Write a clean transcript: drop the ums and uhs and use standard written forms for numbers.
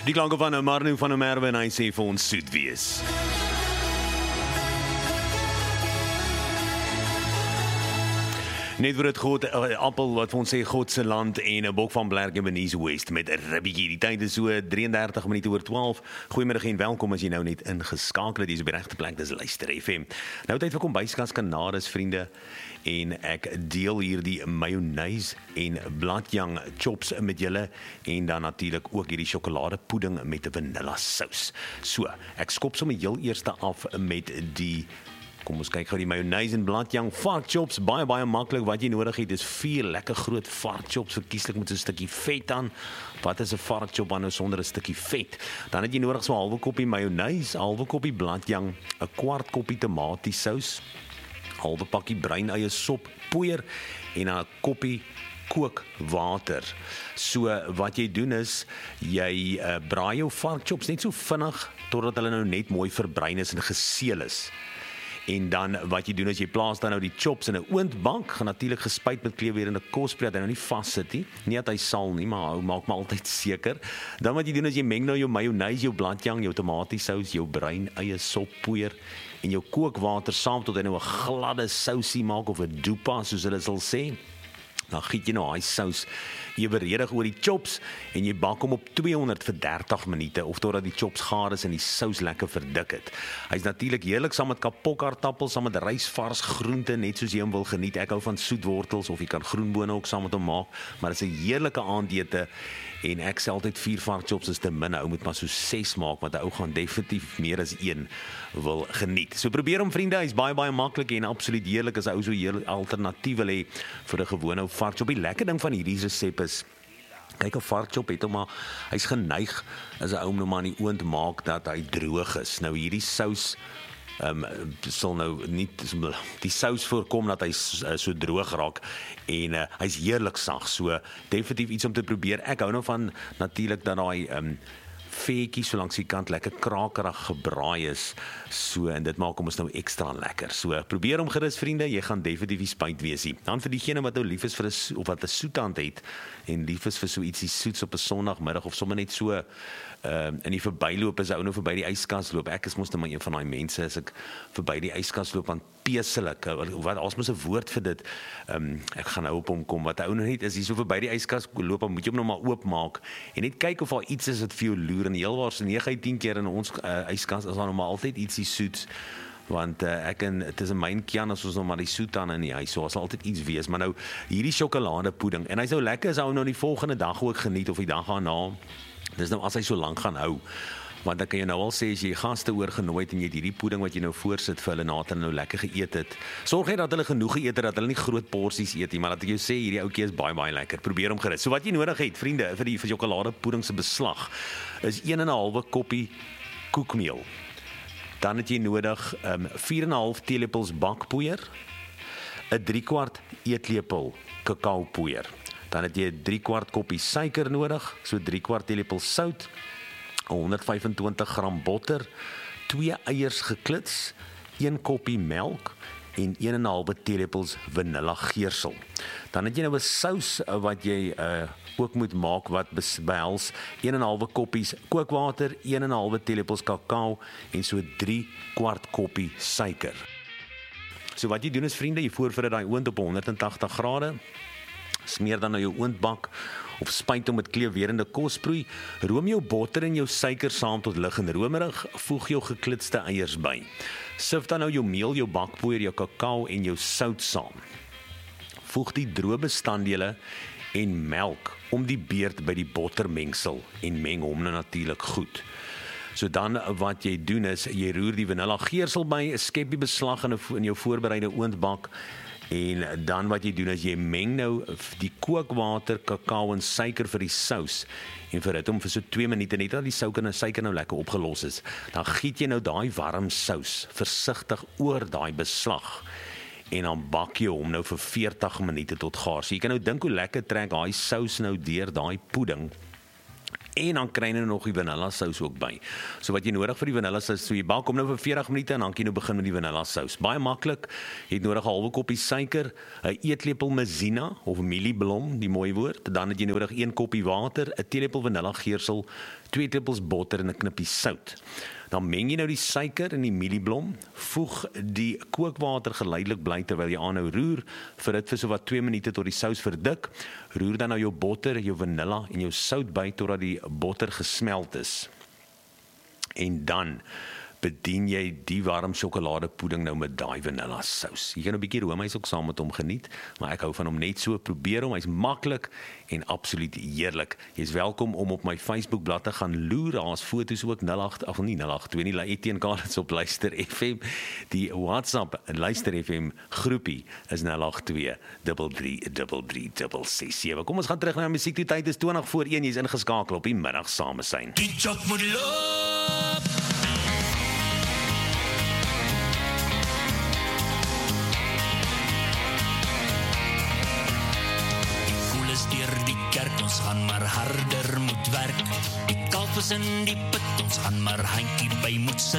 Die klanke van Marno van der Merwe en hy sê vir ons soet wees. Net voor het God, appel wat vir ons sê God se land en 'n bok van Blerk en Benize West met 'n ribbietjie. Die tyd is so 33 minute oor 12. Goeiemiddag en welkom as jy nou net ingeskakel het. Dis op die regte plek, dis Luister FM. Nou tyd vir kombuiskas Kanades vriende en ek deel hier die mayonnaise en bladjang chops met julle en dan natuurlik ook hierdie sjokoladepudding met 'n vanilla sous. So, ek skop sommer heel eerste af met die kom ons kyk gou die mayonnaise en bladjang varkchops, baie maklik. Wat jy nodig het is 4 lekker groot varkchops, verkieslik met 'n stukkie vet aan. Wat is 'n varkchop dan nou sonder 'n stukkie vet? Dan het jy nodig so 'n halwe koppie mayonnaise, 'n halwe koppie bladjang, 'n kwart koppie tomatiesous, halwe pakkie bruin eie sop, poeier en 'n koppie kookwater. So wat jy doen is jy braai jou varkchops net so vinnig totdat hulle nou net mooi verbruin is en geseel is. En dan wat jy doen is jy plaas dan nou die chops in 'n oondbank, gaan natuurlik gespuit met kleurwerende kosbread, hy nou nie vassit nie. Nie dat hy sal nie, maar hou maak maar altyd seker. Dan wat jy doen is jy meng nou jou mayonnaise, jou bladjang, jou tomatiesous, jou bruin eie sop, poeier en jou kookwater saam tot hy nou 'n gladde sousie maak of 'n doupa soos hulle sal sê. Dan giet jy nou daai sous eweredig oor die chops en jy bak hom op 200 vir 30 minute of totdat die chops gaar is en die sous lekker verdik het. Hy's natuurlik heerlik saam met kapokaartappels, saam met rysvars groente, net soos jy hom wil geniet. Ek hou van soetwortels of jy kan groenbone ook saam met hom maak, maar dit is 'n heerlike aandete en ek sê altyd 4 varkchops is te min. Ou moet maar so 6 maak want 'n ou gaan definitief meer as 1 wil geniet. So probeer hom vriende, hy's baie maklik en absoluut heerlik as 'n ou so 'n alternatief wil hê vir 'n gewone varkchop. Die lekker ding van hierdie resep is kyk, 'n varkchop het hom maar hy's geneig as 'n ou nou maar in die oond maak dat hy droog is. Nou hierdie sous sal nou nie die sous voorkom dat hy so droog raak en hy's heerlik sag. So definitief iets om te probeer. Ek hou nou van natuurlik dat daai vetjie so langs die kant lekker krakerig gebraai is. So en dit maak hom ons nou ekstra lekker. So probeer hom gerus vriende, jy gaan definitief nie spyt wees nie. Dan vir diegene wat nou lief is vir 'n of wat 'n soetand het en lief is vir so ietsie soets op 'n Sondagmiddag of sommer net so in die verbyloop as 'n ou nou verby die yskas loop. Ek is mos net maar een van daai mense as ek verby die yskas loop aan peselik. Wat ons mos 'n woord vir dit. Ek gaan nou op hom kom. Wat 'n ou nou net is hier so verby die yskas loop, dan moet jy hom nou maar oopmaak en net kyk of daar iets is wat vir jou loer en heelwaar so 9 uit 10 keer in ons yskas is daar nou maar altyd ietsie soets. Want ek en dit is 'n myn kern as ons nog maar die soet aan in die huis, so as altyd iets wees, maar nou hierdie sjokoladepudding en hy's nou lekker as hy nou die volgende dag ook geniet of die dag daarna. Dis nou as hy so lank gaan hou. Want dan kan jy nou al sê as jy gaste oorgenooi het en jy het hierdie pudding wat jy nou voorsit vir hulle nader nou lekker geëet het. Sorg net dat hulle genoeg geëet het dat hulle nie groot porsies eet nie, maar dat ek jou sê hierdie ouetjie is baie lekker. Probeer hom gerus. So wat jy nodig het, vriende, vir die sjokoladepudding se beslag is 1,5 koppie koekmeel. Dan het jy nodig 4,5 teelepels bakpoeier, 'n 3/4 eetlepel kakaopoeier. Dan het jy 3/4 koppie suiker nodig, so 3/4 teelepel sout, 125 gram botter, 2 eiers geklits, 1 koppie melk en 1,5 teelepels vanilla geursel. Dan het jy nou 'n sous wat jy ook moet maak wat behels 1,5 koppies kookwater, 1,5 teelepels kakao en so 3/4 koppie suiker. So wat jy doen is vriende, jy voorberei daai oond op 180 grade. Smeer dan nou jou oondbak of spuit hom met kleurwerende kosproei. Room jou botter en jou suiker saam tot lig en romerig. Voeg jou geklitste eiers by. Sif dan nou jou meel, jou bakpoeier, jou kakao en jou sout saam. Voeg die droë bestanddele en melk om die beurt by die bottermengsel en meng hom nou natuurlik goed. So dan wat jy doen is jy roer die vanilla geursel by, 'n skepie beslag in jou voorbereide oondbak. En dan wat jy doen is jy meng nou die kookwater, kakao en suiker vir die sous en vir dit om vir so 2 minute net dat die suiker nou lekker opgelos is. Dan giet jy nou daai warm sous versigtig oor daai beslag en dan bak jy hom nou vir 40 minute tot gaar. So jy kan nou dink hoe lekker trek daai sous nou deur daai pudding En dan kry jy nog die vanilla sous ook by. So wat jy nodig vir die vanilla sous, so jy bak hom nou vir 40 minute en dan kan jy nou begin met die vanilla sous. Baie maklik. Jy het nodig 'n halwe koppie suiker, 'n eetlepel maizena of mielieblom, die mooi woord. Dan het jy nodig 1 koppie water, 'n teelepel vanilla geursel, 2 teelepels botter en 'n knippie sout. Dan meng jy nou die suiker en die mielieblom, voeg die kookwater geleidelik bly terwyl jy aanhou roer, vir dit vir sowat 2 minute tot die sous verdik. Roer dan nou jou botter, jou vanilla en jou sout by totdat die botter gesmelt is. En dan bedien jy die warm sjokoladepudding nou met daai vanilla sous. Jy kan 'n bietjie roomys ook saam met hom geniet, maar ek hou van hom net so. Probeer hom, hy's maklik en absoluut heerlik. Jy's welkom om op my Facebookblad te gaan loer. Daar's foto's ook 082 nie, Etienne Kalitz op Luister FM. Die WhatsApp Luister FM groepie is 082 3333667. Kom ons gaan terug na musiek toe. Tyd is 20 voor 1. Jy's ingeskakel op die middag samesyn. Die job moet loop. Ons gaan maar harder moet werk. Die kalf is in die put, ons gaan maar handjie by moet sit.